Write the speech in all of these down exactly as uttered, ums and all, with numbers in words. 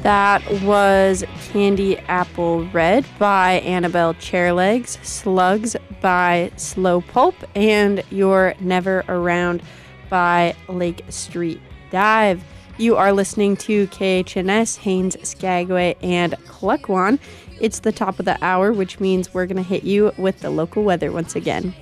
That was Candy Apple Red by Annabelle Chairlegs, Slugs by Slow Pulp, and You're Never Around by Lake Street Dive. You are listening to K H N S, Haines, Skagway, and Klukwan. It's the top of the hour, which means we're going to hit you with the local weather once again.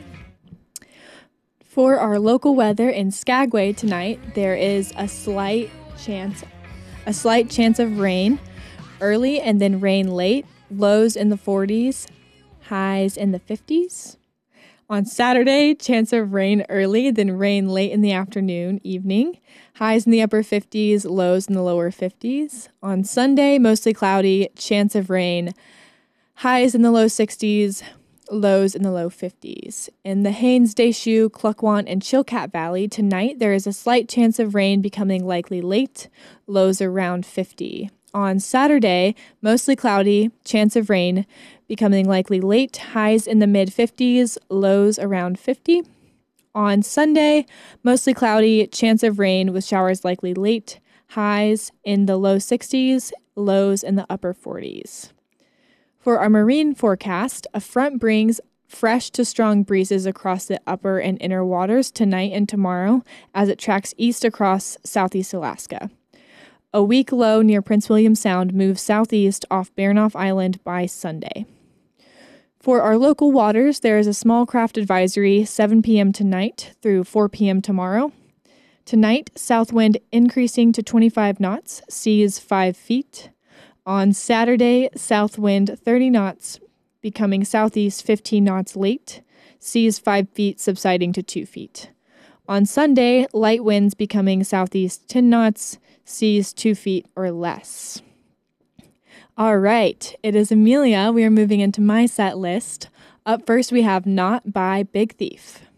For our local weather in Skagway tonight, there is a slight chance A slight chance of rain early and then rain late, lows in the forties, highs in the fifties. On Saturday, chance of rain early, then rain late in the afternoon, evening, highs in the upper fifties, lows in the lower fifties. On Sunday, mostly cloudy, chance of rain, highs in the low sixties, lows in the low fifties. In the Haines, Deschutes, Klukwan, and Chilkat Valley tonight, there is a slight chance of rain becoming likely late, lows around fifty. On Saturday, mostly cloudy, chance of rain becoming likely late, highs in the mid-fifties, lows around fifty. On Sunday, mostly cloudy, chance of rain with showers likely late, highs in the low sixties, lows in the upper forties. For our marine forecast, a front brings fresh to strong breezes across the upper and inner waters tonight and tomorrow as it tracks east across southeast Alaska. A weak low near Prince William Sound moves southeast off Baranof Island by Sunday. For our local waters, there is a small craft advisory seven p.m. tonight through four p.m. tomorrow. Tonight, south wind increasing to twenty-five knots, seas five feet. On Saturday, south wind thirty knots, becoming southeast fifteen knots late, seas five feet subsiding to two feet. On Sunday, light winds becoming southeast ten knots, seas two feet or less. All right, it is Amelia. We are moving into my set list. Up first, we have Not by Big Thief.